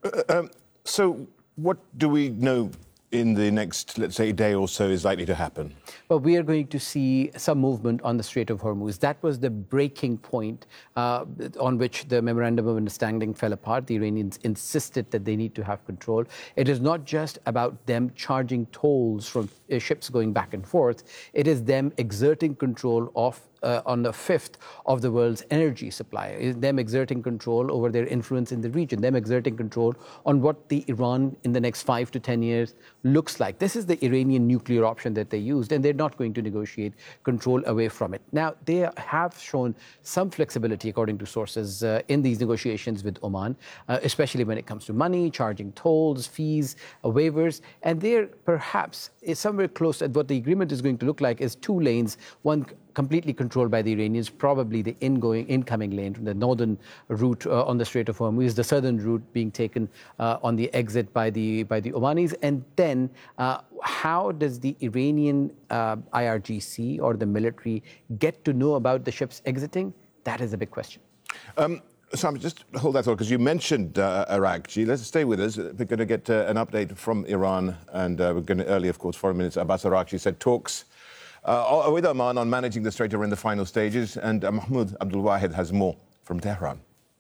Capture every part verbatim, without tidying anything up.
Uh, um, so what do we know in the next, let's say, day or so is likely to happen? Well, we are going to see some movement on the Strait of Hormuz. That was the breaking point uh, on which the Memorandum of Understanding fell apart. The Iranians insisted that they need to have control. It is not just about them charging tolls from uh, ships going back and forth. It is them exerting control of Uh, on the fifth of the world's energy supply, them exerting control over their influence in the region, them exerting control on what the Iran in the next five to ten years looks like. This is the Iranian nuclear option that they used, and they're not going to negotiate control away from it. Now, they have shown some flexibility, according to sources, uh, in these negotiations with Oman, uh, especially when it comes to money, charging tolls, fees, uh, waivers, and they're perhaps is somewhere close at what the agreement is going to look like is two lanes, one completely controlled by the Iranians, probably the ingoing, incoming lane from the northern route uh, on the Strait of Hormuz, the southern route being taken uh, on the exit by the by the Omanis. And then uh, how does the Iranian uh, I R G C or the military get to know about the ships exiting? That is a big question. Um, Sam, just hold that thought, because you mentioned uh, Araqchi. Let's stay with us. We're going to get uh, an update from Iran, and uh, we're going to, earlier, of course, Foreign Minister Abbas Araqchi said talks Uh, with Oman on managing the strait are in the final stages, and uh, Mahmoud Abdul Wahid has more from Tehran.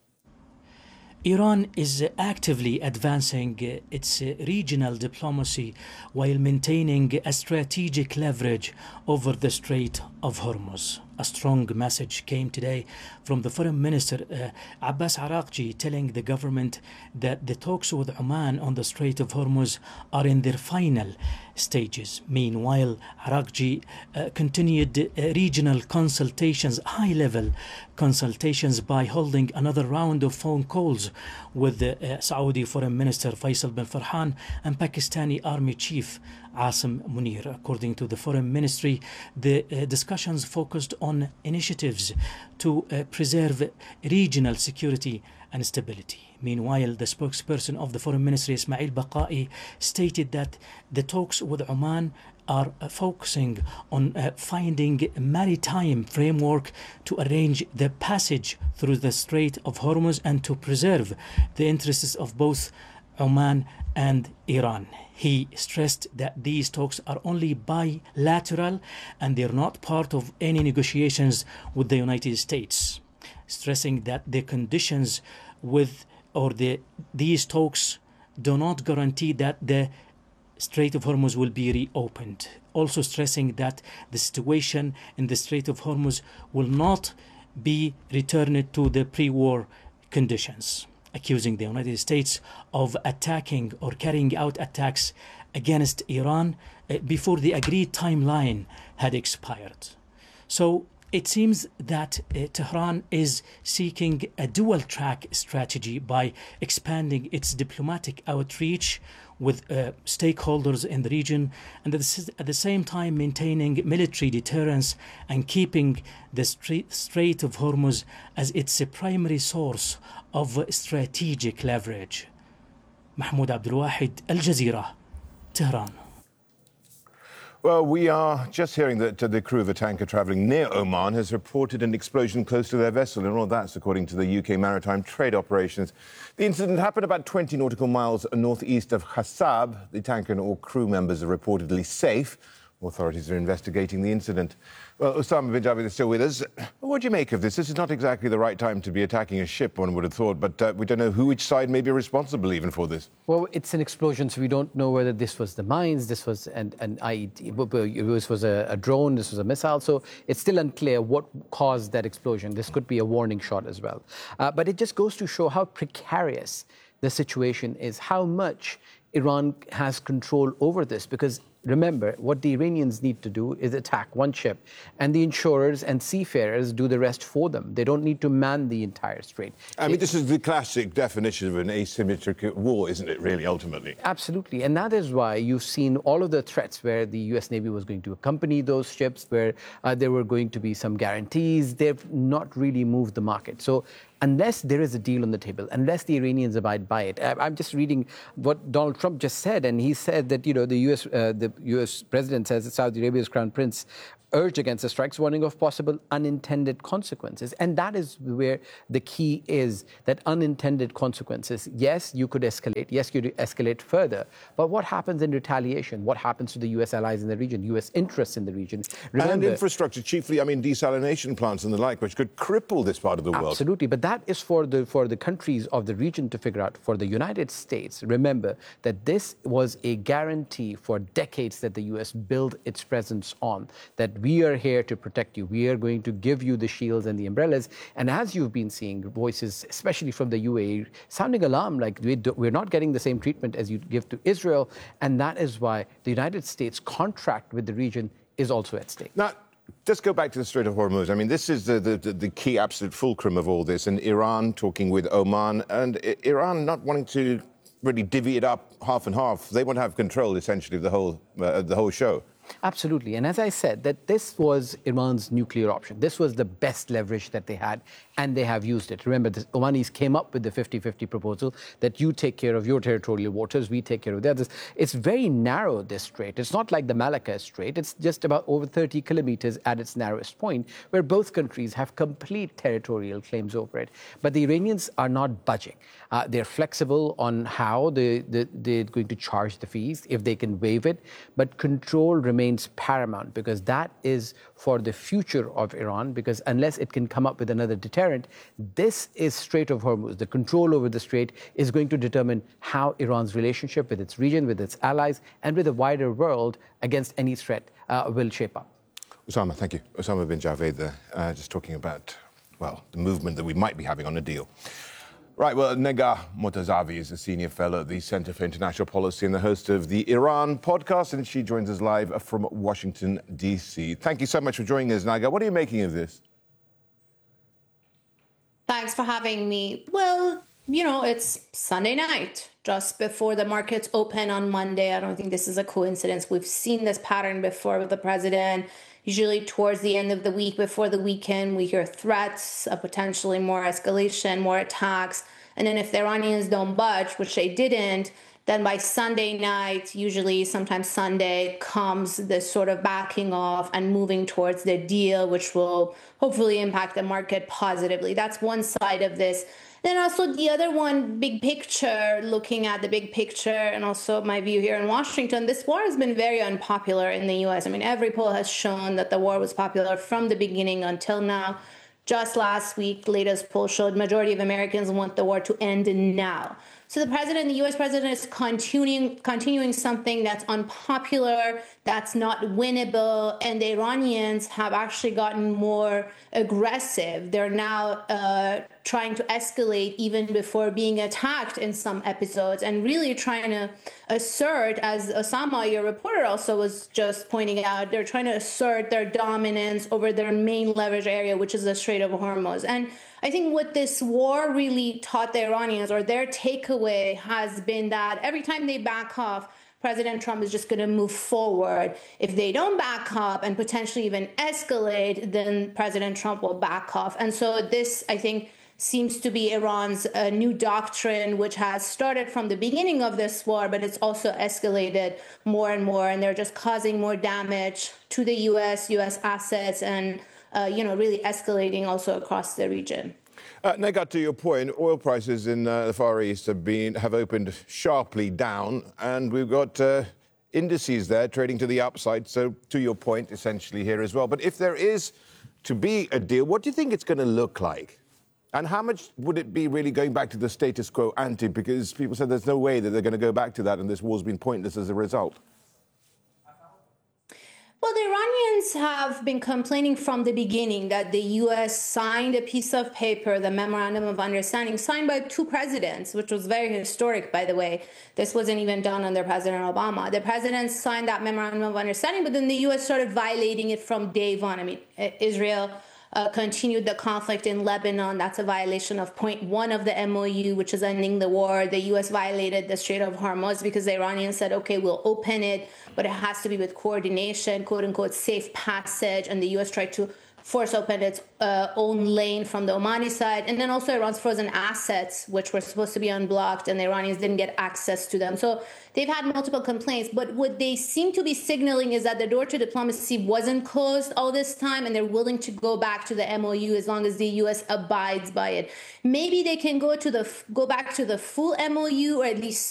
Iran is actively advancing its regional diplomacy while maintaining a strategic leverage over the Strait of Hormuz. A strong message came today from the Foreign Minister uh, Abbas Araqchi, telling the government that the talks with Oman on the Strait of Hormuz are in their final stages. Meanwhile, Araqchi uh, continued uh, regional consultations, high-level consultations, by holding another round of phone calls with the uh, Saudi Foreign Minister Faisal bin Farhan and Pakistani Army Chief Asim Munir. According to the Foreign Ministry, the uh, discussions focused on initiatives to uh, preserve regional security and stability. Meanwhile, the spokesperson of the Foreign Ministry, Ismail Baqai, stated that the talks with Oman are uh, focusing on uh, finding a maritime framework to arrange the passage through the Strait of Hormuz and to preserve the interests of both Oman and Iran. He stressed that these talks are only bilateral and they're not part of any negotiations with the United States, stressing that the conditions with or the these talks do not guarantee that the Strait of Hormuz will be reopened. Also stressing that the situation in the Strait of Hormuz will not be returned to the pre-war conditions, accusing the United States of attacking or carrying out attacks against Iran uh, before the agreed timeline had expired. So it seems that uh, Tehran is seeking a dual-track strategy by expanding its diplomatic outreach with uh, stakeholders in the region, and at the, at the same time maintaining military deterrence and keeping the Strait, Strait of Hormuz as its uh, primary source of uh, strategic leverage. Mahmoud Abdul Wahid, Al Jazeera, Tehran. Well, we are just hearing that uh, the crew of a tanker travelling near Oman has reported an explosion close to their vessel, and all that's according to the U K Maritime Trade Operations. The incident happened about twenty nautical miles northeast of Khassab. The tanker and all crew members are reportedly safe. Authorities are investigating the incident. Well, Osama bin Javid is still with us. What do you make of this? This is not exactly the right time to be attacking a ship, one would have thought, but uh, we don't know who each side may be responsible even for this. Well, it's an explosion, so we don't know whether this was the mines, this was an, an I E D, this was a, a drone, this was a missile, so it's still unclear what caused that explosion. This could be a warning shot as well. Uh, but it just goes to show how precarious the situation is, how much Iran has control over this, because remember, what the Iranians need to do is attack one ship, and the insurers and seafarers do the rest for them. They don't need to man the entire strait. I mean, it, this is the classic definition of an asymmetric war, isn't it, really, ultimately? Absolutely. And that is why you've seen all of the threats where the U S Navy was going to accompany those ships, where uh, there were going to be some guarantees. They've not really moved the market. So unless there is a deal on the table, unless the Iranians abide by it. I'm just reading what Donald Trump just said, and he said that, you know, the U S uh, the U S president says that Saudi Arabia's crown prince urged against the strikes, warning of possible unintended consequences. And that is where the key is, that unintended consequences. Yes, you could escalate. Yes, you could escalate further. But what happens in retaliation? What happens to the U S allies in the region, U S interests in the region? Remember, and infrastructure, chiefly, I mean, desalination plants and the like, which could cripple this part of the world. Absolutely. But that is for the, for the countries of the region to figure out. For the United States, remember that this was a guarantee for decades that the U S built its presence on, that we are here to protect you. We are going to give you the shields and the umbrellas. And as you've been seeing voices, especially from the U A E, sounding alarm, like we do, we're not getting the same treatment as you give to Israel. And that is why the United States contract with the region is also at stake. Now, just go back to the Strait of Hormuz. I mean, this is the, the, the key absolute fulcrum of all this. And Iran talking with Oman, and Iran not wanting to really divvy it up half and half. They want to have control, essentially, of the whole, uh, the whole show. Absolutely. And as I said, that this was Iran's nuclear option. This was the best leverage that they had, and they have used it. Remember, the Omanis came up with the fifty-fifty proposal that you take care of your territorial waters, we take care of the others. It's very narrow, this strait. It's not like the Malacca Strait. It's just about over thirty kilometers at its narrowest point, where both countries have complete territorial claims over it. But the Iranians are not budging. Uh, they're flexible on how they, they, they're going to charge the fees, if they can waive it. But control remains paramount, because that is for the future of Iran, because unless it can come up with another deterrent, this is Strait of Hormuz. The control over the strait is going to determine how Iran's relationship with its region, with its allies, and with the wider world against any threat uh, will shape up. Osama, thank you. Osama bin Javed there, uh, just talking about, well, the movement that we might be having on a deal. Right, well, Negar Motazavi is a senior fellow at the Center for International Policy and the host of the Iran podcast, and she joins us live from Washington, D C. Thank you so much for joining us, Negar. What are you making of this? Thanks for having me. Well, you know, it's Sunday night, just before the markets open on Monday. I don't think this is a coincidence. We've seen this pattern before with the president. Usually towards the end of the week, before the weekend, we hear threats of potentially more escalation, more attacks. And then if the Iranians don't budge, which they didn't, then by Sunday night, usually sometimes Sunday, comes this sort of backing off and moving towards the deal, which will hopefully impact the market positively. That's one side of this. Then also the other one, big picture, looking at the big picture, and also my view here in Washington, this war has been very unpopular in the U S. I mean, every poll has shown that the war was popular from the beginning until now. Just last week, the latest poll showed majority of Americans want the war to end now. So the president, the U S president, is continuing continuing something that's unpopular, that's not winnable, and the Iranians have actually gotten more aggressive. They're now uh, trying to escalate even before being attacked in some episodes, and really trying to assert, as Osama, your reporter, also was just pointing out, they're trying to assert their dominance over their main leverage area, which is the Strait of Hormuz. And I think what this war really taught the Iranians, or their takeaway, has been that every time they back off, President Trump is just going to move forward. If they don't back up and potentially even escalate, then President Trump will back off. And so this, I think, seems to be Iran's uh, new doctrine, which has started from the beginning of this war, but it's also escalated more and more. And they're just causing more damage to the U S, U S assets, and Uh, you know, really escalating also across the region. Uh, Negar, to your point, oil prices in uh, the Far East have been have opened sharply down, and we've got uh, indices there trading to the upside. So, to your point, essentially here as well. But if there is to be a deal, what do you think it's going to look like? And how much would it be really going back to the status quo ante? Because people said there's no way that they're going to go back to that, and this war's been pointless as a result. Well, the Iranians have been complaining from the beginning that the U S signed a piece of paper, the Memorandum of Understanding, signed by two presidents, which was very historic, by the way. This wasn't even done under President Obama. The president signed that Memorandum of Understanding, but then the U S started violating it from day one. I mean, Israel Uh, continued the conflict in Lebanon. That's a violation of point one of the M O U, which is ending the war. The U S violated the Strait of Hormuz because the Iranians said, okay, we'll open it, but it has to be with coordination, quote unquote, safe passage. And the U S tried to force open its uh, own lane from the Omani side. And then also Iran's frozen assets, which were supposed to be unblocked, and the Iranians didn't get access to them. So they've had multiple complaints. But what they seem to be signaling is that the door to diplomacy wasn't closed all this time, and they're willing to go back to the M O U as long as the U S abides by it. Maybe they can go to the go back to the full M O U, or at least